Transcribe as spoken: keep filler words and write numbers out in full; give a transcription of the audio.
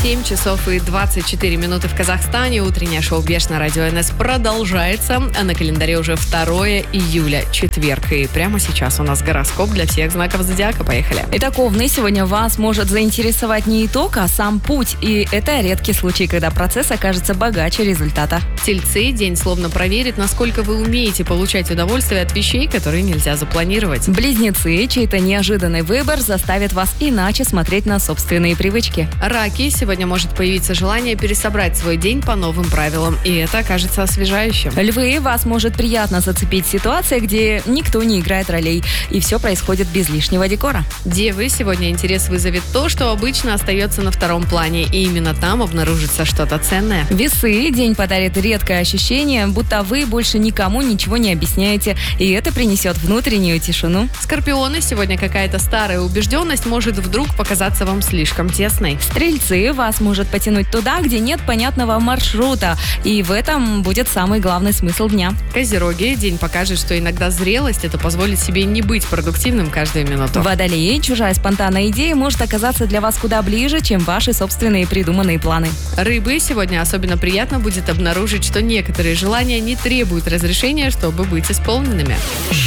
семь часов и двадцать четыре минуты в Казахстане. Утреннее шоу «Беш» на радио эн эс продолжается. А на календаре уже второе июля, четверг. И прямо сейчас у нас гороскоп для всех знаков зодиака. Поехали. Итак, Овны, сегодня вас может заинтересовать не итог, а сам путь. И это редкий случай, когда процесс окажется богаче результата. Тельцы, день словно проверит, насколько вы умеете получать удовольствие от вещей, которые нельзя запланировать. Близнецы, чей-то неожиданный выбор заставит вас иначе смотреть на собственные привычки. Раки, сегодня может появиться желание пересобрать свой день по новым правилам, и это окажется освежающим. Львы, вас может приятно зацепить ситуация, где никто не играет ролей, и все происходит без лишнего декора. Девы, сегодня интерес вызовет то, что обычно остается на втором плане, и именно там обнаружится что-то ценное. Весы, день подарит редкое ощущение, будто вы больше никому ничего не объясняете, и это принесет внутреннюю тишину. Скорпионы, сегодня какая-то старая убежденность может вдруг показаться вам слишком тесной. Стрельцы, вас может потянуть туда, где нет понятного маршрута, и в этом будет самый главный смысл дня. Козероги, день покажет, что иногда зрелость – это позволит себе не быть продуктивным каждую минуту. Водолеи, чужая спонтанная идея может оказаться для вас куда ближе, чем ваши собственные придуманные планы. Рыбы, сегодня особенно приятно будет обнаружить, что некоторые желания не требуют разрешения, чтобы быть исполненными.